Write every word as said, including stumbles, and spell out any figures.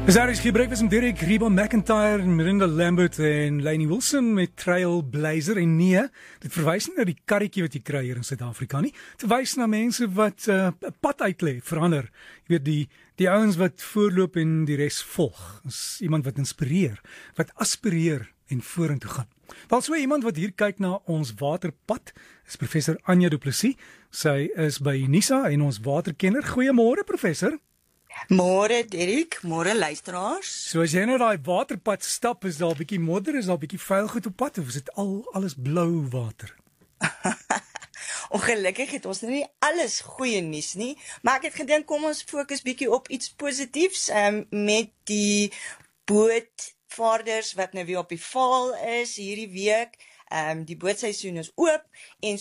Is daar is gebruik met Derek, Reba McIntyre, Mirinda Lambert en Lainey Wilson met Trailblazer en nee, dit verwys nie na die karretjie wat jy kry hier in Suid-Afrika nie. Dit wys na mense wat 'n uh, pad uitlê, verander. Jy weet die die ouens wat voorloop en die res volg. Is iemand wat inspireer, wat aspireer en vorentoe gaan. Wel so iemand wat hier kyk na ons waterpad is professor Anja Du Plessis. Sy is by Unisa en ons waterkenner. Goeiemôre professor. Môre Derek, môre luisteraars. So as jy nou daai waterpad stap, is daar 'n bietjie modder, is daar 'n bietjie vuil goed op pad of is dit al alles blou water? Ongelukkig het ons nie alles goeie nuus nie, maar ek het gedink kom ons fokus bietjie op iets positiefs um, met die bootvaarders wat nou weer op die val is hierdie week. Um, die bootseisoen is oop en